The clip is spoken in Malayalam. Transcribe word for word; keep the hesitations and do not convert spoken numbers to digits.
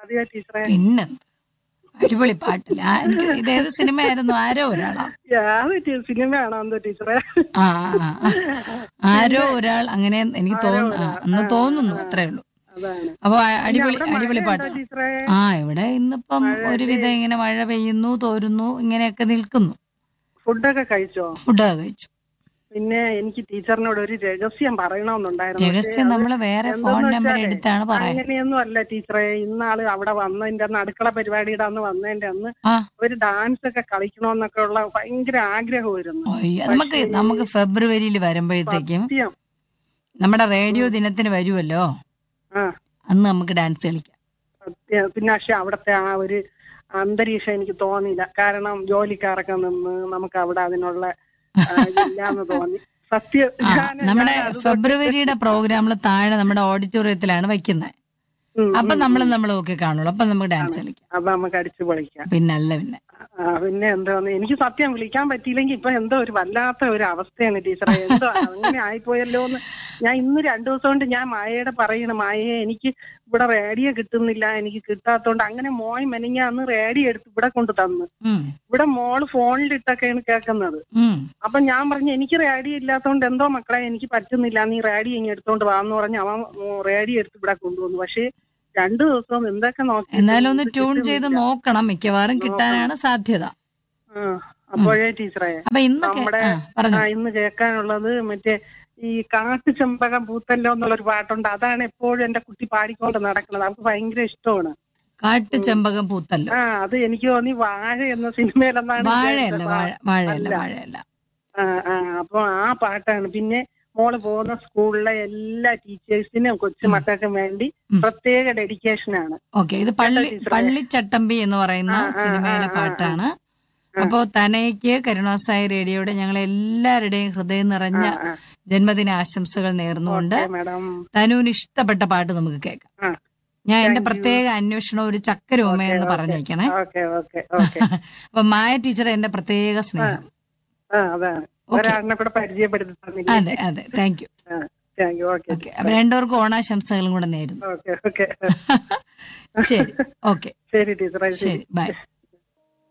അതെയോ ടീച്ചറെ? പിന്നെ അടിപൊളി പാട്ടില്ല. എനിക്ക് ഇതേത് സിനിമയായിരുന്നു? ആരോ ഒരാളാ. യാതൊരു സിനിമയാണോ എന്തോ ടീച്ചറെ? ആ ആ, ആ. ആരോ ഒരാൾ അങ്ങനെ എനിക്ക് തോന്നുന്നു, അന്ന് തോന്നുന്നു, അത്രേ ഉള്ളൂ. അതാണ്. അപ്പൊ അടിപൊളി അടിപൊളി പാട്ട്. ടീച്ചറെ ആ ഇവിടെ ഇന്നിപ്പം ഒരുവിധം ഇങ്ങനെ മഴ പെയ്യുന്നു, തോരുന്നു, ഇങ്ങനെയൊക്കെ നിൽക്കുന്നു. ഫുഡൊക്കെ കഴിച്ചോ? ഫുഡൊക്കെ കഴിച്ചു. പിന്നെ എനിക്ക് ടീച്ചറിനോട് ഒരു രഹസ്യം പറയണമെന്നുണ്ടായിരുന്നു. രഹസ്യം നമ്മള് വേറെ ഫോൺ നമ്പർ എടുത്താണ് പറയാൻ. അങ്ങനെയൊന്നും അല്ല ടീച്ചറെ. ഇന്നാള് അവിടെ വന്നതിന്റെ അന്ന്, അടുക്കള പരിപാടിയുടെ അന്ന് വന്നതിന്റെ അന്ന് ഒരു ഡാൻസ് ഒക്കെ കളിക്കണമെന്നൊക്കെ ഉള്ള ഭയങ്കര ആഗ്രഹമായിരുന്നു. നമുക്ക് നമുക്ക് ഫെബ്രുവരിയിൽ വരുമ്പോഴത്തേക്കും നമ്മുടെ റേഡിയോ ദിനത്തിന് വരുമല്ലോ, അന്ന് നമുക്ക് ഡാൻസ് കളിക്കാം. സത്യം. പിന്നെ പക്ഷെ അവിടത്തെ ആ ഒരു അന്തരീക്ഷം എനിക്ക് തോന്നിയില്ല. കാരണം ജോലിക്കാരൊക്കെ നിന്ന് നമുക്ക് അവിടെ അതിനുള്ള ഇല്ലാന്ന് തോന്നി. സത്യം. നമ്മുടെ ഫെബ്രുവരിയുടെ പ്രോഗ്രാമിൽ താഴെ നമ്മുടെ ഓഡിറ്റോറിയത്തിലാണ് വെക്കുന്നത്. അപ്പൊ നമ്മൾ നമ്മളും ഒക്കെ കാണുള്ളൂ. അപ്പൊ നമുക്ക് ഡാൻസ് കളിക്കാം. അപ്പൊ നമുക്ക് അടിച്ചു പൊളിക്കാം. പിന്നല്ല പിന്നെ പിന്നെ എന്തോന്ന് എനിക്ക് സത്യം വിളിക്കാൻ പറ്റിയില്ലെങ്കിൽ ഇപ്പൊ എന്തോ ഒരു വല്ലാത്ത ഒരു അവസ്ഥയാണ് ടീച്ചറെ. എന്തോ അങ്ങനെ ആയിപ്പോയല്ലോ എന്ന്. ഞാൻ ഇന്ന് രണ്ടു ദിവസം കൊണ്ട് ഞാൻ മായയുടെ പറയണ, മായയെ എനിക്ക് ഇവിടെ റേഡിയോ കിട്ടുന്നില്ല, എനിക്ക് കിട്ടാത്തോണ്ട്. അങ്ങനെ മോയ് മെനങ്ങാന്ന് റേഡിയോ എടുത്ത് ഇവിടെ കൊണ്ട് തന്നു. ഇവിടെ മോള് ഫോണിലിട്ടൊക്കെയാണ് കേൾക്കുന്നത്. അപ്പൊ ഞാൻ പറഞ്ഞു എനിക്ക് റേഡിയോ ഇല്ലാത്തോണ്ട് എന്തോ മക്കളെ എനിക്ക് പറ്റുന്നില്ല, നീ റേഡിയോ ഇങ്ങനെ എടുത്തോണ്ട് വാന്ന് പറഞ്ഞ് അവൻ റേഡിയോ എടുത്ത് ഇവിടെ കൊണ്ടുവന്നു. പക്ഷേ രണ്ടു ദിവസം എന്തൊക്കെ നോക്കി, എന്നാലും ഒന്ന് ട്യൂൺ ചെയ്ത് നോക്കണം. മിക്കവാറും കിട്ടാനാണ് സാധ്യത. അപ്പോഴേ ടീച്ചറെ അപ്പൊ നമ്മുടെ ഇന്ന് കേൾക്കാനുള്ളത് മറ്റേ ഈ കാട്ടു ചെമ്പകം പൂത്തല്ലോ എന്നുള്ളൊരു പാട്ടുണ്ട്. അതാണ് എപ്പോഴും എന്റെ കുട്ടി പാടിക്കൊണ്ട് നടക്കുന്നത്. അവർക്ക് ഭയങ്കര ഇഷ്ടമാണ്. കാട്ടു ചെമ്പകം പൂത്തല്ലോ. ആ അത് എനിക്ക് തോന്നി വാഴ എന്ന സിനിമയിലെന്നാണ്. വാഴയല്ല, വാഴയല്ല, വാഴയല്ല. ആ ആ അപ്പൊ ആ പാട്ടാണ്. പിന്നെ മോള് പോകുന്ന സ്കൂളിലെ എല്ലാ ടീച്ചേഴ്സിനും കൊച്ചു മക്കൾക്കും വേണ്ടി പ്രത്യേക ഡെഡിക്കേഷനാണ്. ഓക്കെ, ഇത് പള്ളി പള്ളിച്ചട്ടമ്പി എന്ന് പറയുന്ന സിനിമയിലെ പാട്ടാണ്. അപ്പോ തനയ്ക്ക് കരുണാസായി റേഡിയോയുടെ ഞങ്ങൾ എല്ലാവരുടെയും ഹൃദയം നിറഞ്ഞ ജന്മദിന ആശംസകൾ നേർന്നുകൊണ്ട് തനുവിന് ഇഷ്ടപ്പെട്ട പാട്ട് നമുക്ക് കേൾക്കാം. ഞാൻ എന്റെ പ്രത്യേക അന്വേഷണം ഒരു ചക്കരൂമ എന്ന് പറഞ്ഞേക്കണേ. അപ്പൊ മായ ടീച്ചർ എന്റെ പ്രത്യേക സ്നേഹം. അതെ അതെ, താങ്ക് യു. ഓക്കെ, അപ്പൊ രണ്ടുപേർക്കും ഓണാശംസകളും കൂടെ നേരുന്നു. ശരി, ഓക്കെ, ശരി ടീച്ചർ, ശരി, ബൈ.